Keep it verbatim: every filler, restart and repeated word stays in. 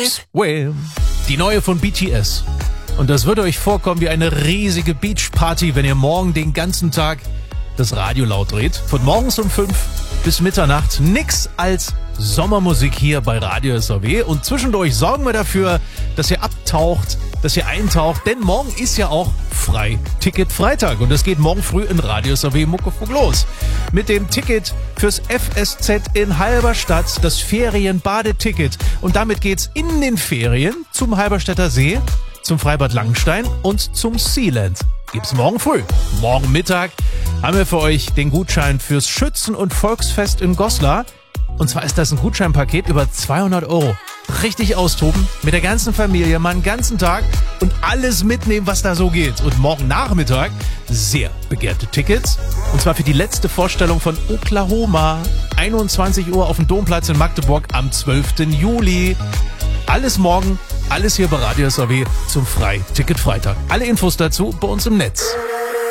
Swim. Die neue von B T S. Und das wird euch vorkommen wie eine riesige Beachparty, wenn ihr morgen den ganzen Tag das Radio laut dreht. Von morgens um fünf bis Mitternacht. Nix als Sommermusik hier bei Radio S R W. Und zwischendurch sorgen wir dafür, dass ihr abtaucht, dass ihr eintaucht. Denn morgen ist ja auch Frei-Ticket-Freitag. Und das geht morgen früh in Radio S R W Muckefuck los. Mit dem Ticket fürs F S Z in Halberstadt, das Ferienbadeticket. Und damit geht's in den Ferien zum Halberstädter See, zum Freibad Langenstein und zum Sealand. Gibt's morgen früh. Morgen Mittag haben wir für euch den Gutschein fürs Schützen- und Volksfest in Goslar. Und zwar ist das ein Gutscheinpaket über zweihundert Euro. Richtig austoben, mit der ganzen Familie, mal einen ganzen Tag und alles mitnehmen, was da so geht. Und morgen Nachmittag sehr begehrte Tickets. Und zwar für die letzte Vorstellung von Oklahoma. einundzwanzig Uhr auf dem Domplatz in Magdeburg am zwölften Juli. Alles morgen, alles hier bei Radio S R W zum Frei-Ticket-Freitag. Alle Infos dazu bei uns im Netz.